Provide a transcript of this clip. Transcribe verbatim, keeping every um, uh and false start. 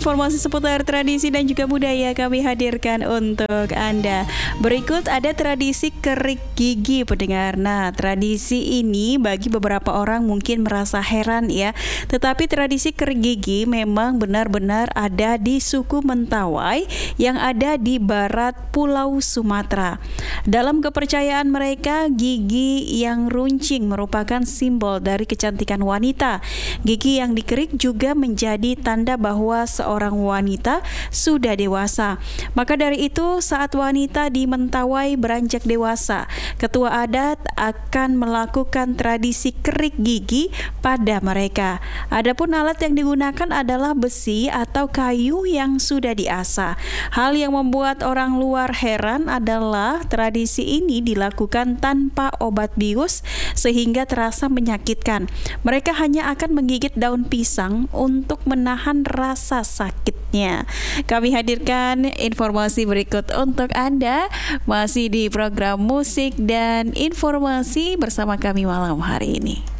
informasi seputar tradisi dan juga budaya kami hadirkan untuk Anda. Berikut ada tradisi kerik gigi pendengar. Nah, tradisi ini bagi beberapa orang mungkin merasa heran ya. Tetapi tradisi kerik gigi memang benar-benar ada di suku Mentawai yang ada di barat Pulau Sumatera. Dalam kepercayaan mereka, gigi yang runcing merupakan simbol dari kecantikan wanita. Gigi yang dikerik juga menjadi tanda bahwa seorang wanita sudah dewasa. Maka dari itu, saat wanita di Mentawai beranjak dewasa, ketua adat akan melakukan tradisi kerik gigi pada mereka. Adapun alat yang digunakan adalah besi atau kayu yang sudah diasah. Hal yang membuat orang luar heran adalah tradisi ini dilakukan tanpa obat bius sehingga terasa menyakitkan. Mereka hanya akan menggigit daun pisang untuk menahan rasa sakitnya. Kami hadirkan informasi berikut untuk Anda masih di program musik dan informasi bersama kami malam hari ini.